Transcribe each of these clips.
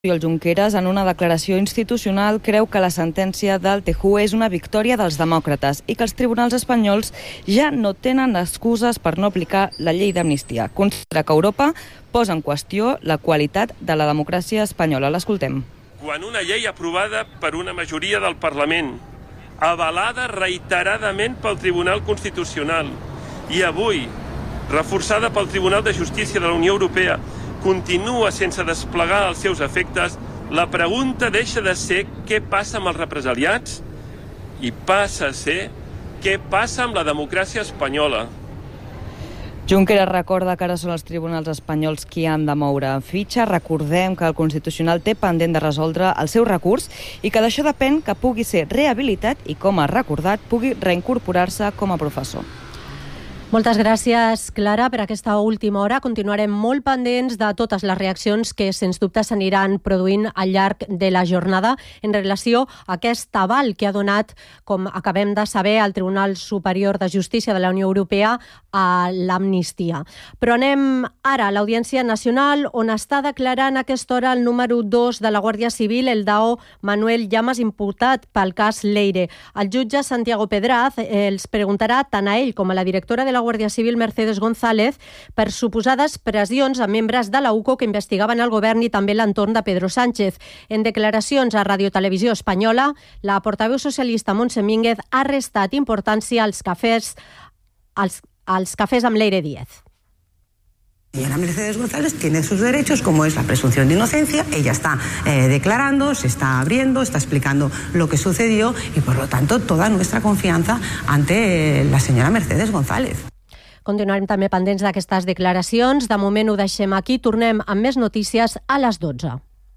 Oriol Junqueras, en una declaració institucional, creu que la sentència del TJUE és una victòria dels demòcrates i que els tribunals espanyols ja no tenen excuses per no aplicar la llei d'amnistia. Considera que Europa posa en qüestió la qualitat de la democràcia espanyola. L'escoltem. Quan una llei aprovada per una majoria del Parlament, avalada reiteradament pel Tribunal Constitucional i avui reforçada pel Tribunal de Justícia de la Unió Europea, continua sense desplegar els seus efectes, la pregunta deixa de ser què passa amb els represaliats i passa a ser què passa amb la democràcia espanyola. Junqueras recorda que ara són els tribunals espanyols qui han de moure fitxa. Recordem que el Constitucional té pendent de resoldre el seu recurs i que d'això depèn que pugui ser rehabilitat i, com ha recordat, pugui reincorporar-se com a professor. Moltes gràcies, Clara, per aquesta última hora. Continuarem molt pendents de totes les reaccions que, sens dubte, s'aniran produint al llarg de la jornada en relació a aquest aval que ha donat, com acabem de saber, al Tribunal Superior de Justícia de la Unió Europea a l'amnistia. Però anem ara a l'Audiència Nacional, on està declarant a aquesta hora el número 2 de la Guàrdia Civil, el DAO Manuel Llamas, imputat pel cas Leire. El jutge Santiago Pedraz els preguntarà tant a ell com a la directora de la Guàrdia Civil, Mercedes González, per suposades pressions a membres de la UCO que investigaven el govern i també l'entorn de Pedro Sánchez. En declaracions a Radio Televisió Espanyola, la portaveu socialista Montse Mínguez ha restat importància als cafès amb Leire Díez. Y Ana Mercedes González tiene sus derechos, como es la presunción de inocencia. Ella está declarando, se está abriendo, está explicando lo que sucedió y, por lo tanto, toda nuestra confianza ante la señora Mercedes González. Continuarem també pendents d'aquestes declaracions. De moment ho deixem aquí. Tornem amb més notícies a les 12.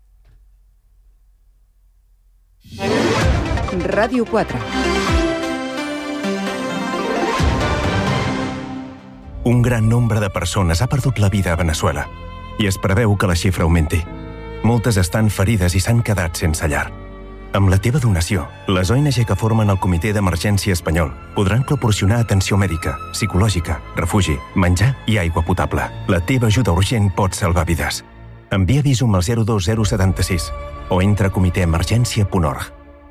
Ràdio 4. Un gran nombre de persones ha perdut la vida a Veneçuela i es preveu que la xifra augmenti. Moltes estan ferides i s'han quedat sense llar. Amb la teva donació, les ONG que formen el Comitè d'Emergència Espanyol podran proporcionar atenció mèdica, psicològica, refugi, menjar i aigua potable. La teva ajuda urgent pot salvar vides. Envia Visum al 02076 o entra a comitèemergència.org.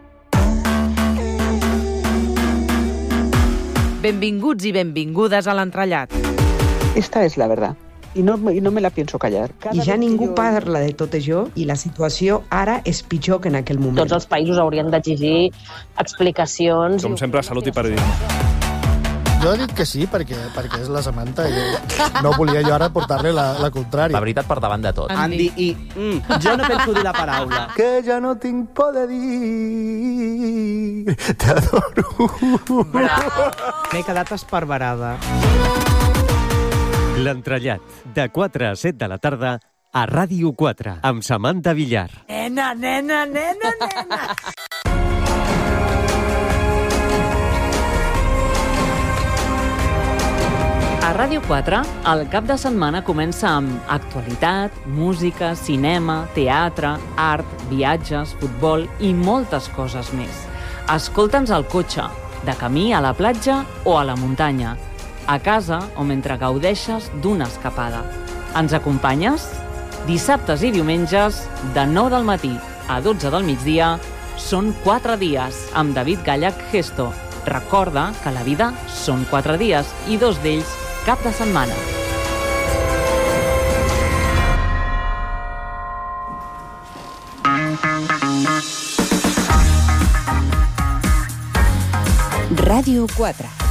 Benvinguts i benvingudes a l'entrellat. Esta es la verdad. Y no me la pienso callar. I ja ningú parla de tot això i la situació ara és pitjor que en aquell moment. Tots els països haurien d'exigir explicacions. Com sempre, salut i periodisme. Jo he dit que sí, perquè és la Samantha i no volia jo ara portar-li la contrària. La veritat per davant de tot. Andy i... jo no penso dir la paraula. Que ja no tinc por de dir... T'adoro. M'he quedat esparverada. L'entrellat, de 4 a 7 de la tarda, a Ràdio 4, amb Samantha Villar. Nena, nena, nena, nena! A Ràdio 4, el cap de setmana comença amb actualitat, música, cinema, teatre, art, viatges, futbol i moltes coses més. Escolta'ns al cotxe, de camí a la platja o a la muntanya, a casa o mentre gaudeixes d'una escapada. Ens acompanyes? Dissabtes i diumenges, de 9 del matí a 12 del migdia, són 4 dies, amb David Gallach Gesto. Recorda que la vida són 4 dies i 2 d'ells cap de setmana. Ràdio 4.